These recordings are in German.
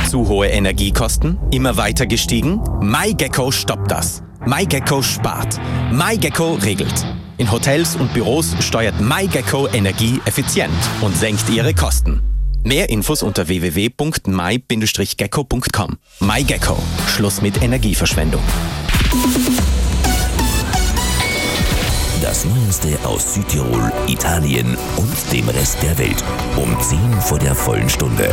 Zu hohe Energiekosten? Immer weiter gestiegen? MyGecko stoppt das. MyGecko spart. MyGecko regelt. In Hotels und Büros steuert MyGecko Energie effizient und senkt ihre Kosten. Mehr Infos unter www.my-gecko.com. MyGecko. Schluss mit Energieverschwendung. Das Neueste aus Südtirol, Italien und dem Rest der Welt. Um 10 vor der vollen Stunde.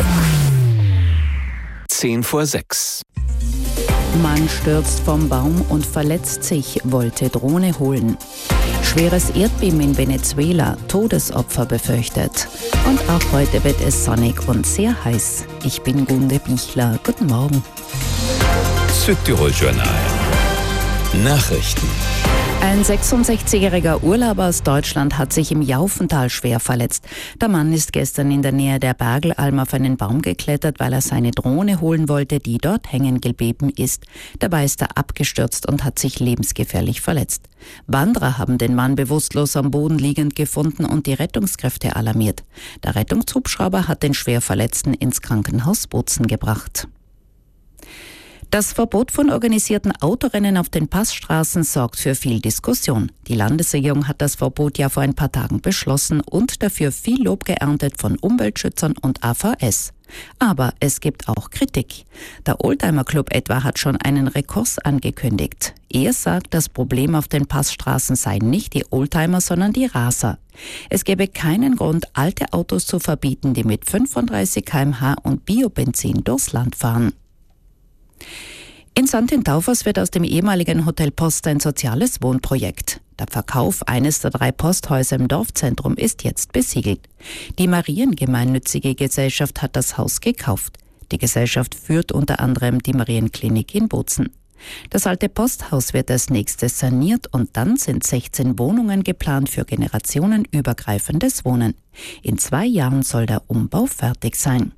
5:10. Mann stürzt vom Baum und verletzt sich, wollte Drohne holen. Schweres Erdbeben in Venezuela, Todesopfer befürchtet. Und auch heute wird es sonnig und sehr heiß. Ich bin Gunde Bichler. Guten Morgen. Südtirol Journal. Nachrichten. Ein 66-jähriger Urlauber aus Deutschland hat sich im Jaufental schwer verletzt. Der Mann ist gestern in der Nähe der Bergelalm auf einen Baum geklettert, weil er seine Drohne holen wollte, die dort hängen geblieben ist. Dabei ist er abgestürzt und hat sich lebensgefährlich verletzt. Wanderer haben den Mann bewusstlos am Boden liegend gefunden und die Rettungskräfte alarmiert. Der Rettungshubschrauber hat den Schwerverletzten ins Krankenhaus Bozen gebracht. Das Verbot von organisierten Autorennen auf den Passstraßen sorgt für viel Diskussion. Die Landesregierung hat das Verbot ja vor ein paar Tagen beschlossen und dafür viel Lob geerntet von Umweltschützern und AVS. Aber es gibt auch Kritik. Der Oldtimer Club etwa hat schon einen Rekurs angekündigt. Er sagt, das Problem auf den Passstraßen seien nicht die Oldtimer, sondern die Raser. Es gäbe keinen Grund, alte Autos zu verbieten, die mit 35 km/h und Biobenzin durchs Land fahren. In St. Taufers wird aus dem ehemaligen Hotel Post ein soziales Wohnprojekt. Der Verkauf eines der 3 Posthäuser im Dorfzentrum ist jetzt besiegelt. Die Mariengemeinnützige Gesellschaft hat das Haus gekauft. Die Gesellschaft führt unter anderem die Marienklinik in Bozen. Das alte Posthaus wird als nächstes saniert und dann sind 16 Wohnungen geplant für generationenübergreifendes Wohnen. In 2 Jahren soll der Umbau fertig sein.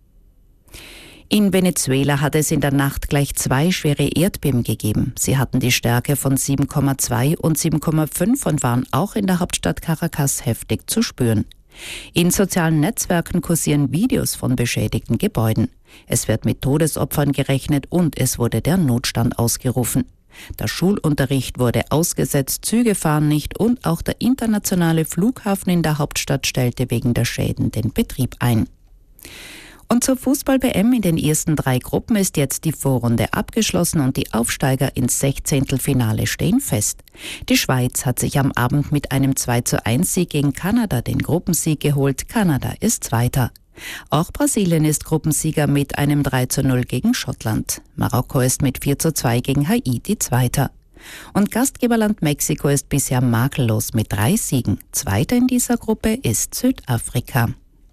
In Venezuela hat es in der Nacht gleich 2 schwere Erdbeben gegeben. Sie hatten die Stärke von 7,2 und 7,5 und waren auch in der Hauptstadt Caracas heftig zu spüren. In sozialen Netzwerken kursieren Videos von beschädigten Gebäuden. Es wird mit Todesopfern gerechnet und es wurde der Notstand ausgerufen. Der Schulunterricht wurde ausgesetzt, Züge fahren nicht und auch der internationale Flughafen in der Hauptstadt stellte wegen der Schäden den Betrieb ein. Und zur Fußball-WM in den ersten 3 Gruppen ist jetzt die Vorrunde abgeschlossen und die Aufsteiger ins 16. stehen fest. Die Schweiz hat sich am Abend mit einem 2:1-Sieg gegen Kanada den Gruppensieg geholt. Kanada ist Zweiter. Auch Brasilien ist Gruppensieger mit einem 3:0 gegen Schottland. Marokko ist mit 4:2 gegen Haiti Zweiter. Und Gastgeberland Mexiko ist bisher makellos mit 3 Siegen. Zweiter in dieser Gruppe ist Südafrika.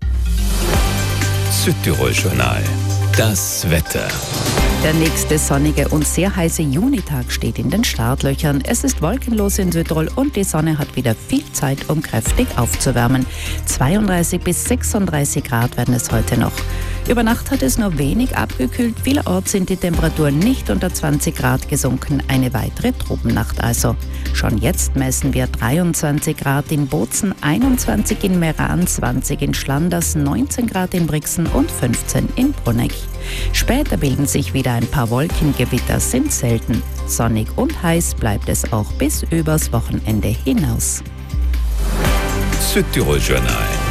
Südtirol Journal. Das Wetter. Der nächste sonnige und sehr heiße Junitag steht in den Startlöchern. Es ist wolkenlos in Südtirol und die Sonne hat wieder viel Zeit, um kräftig aufzuwärmen. 32 bis 36 Grad werden es heute noch. Über Nacht hat es nur wenig abgekühlt. Vielerorts sind die Temperaturen nicht unter 20 Grad gesunken. Eine weitere Tropennacht also. Schon jetzt messen wir 23 Grad in Bozen, 21 in Meran, 20 in Schlanders, 19 Grad in Brixen und 15 in Bruneck. Später bilden sich wieder ein paar Wolkengewitter, sind selten. Sonnig und heiß bleibt es auch bis übers Wochenende hinaus. Südtirol Journal.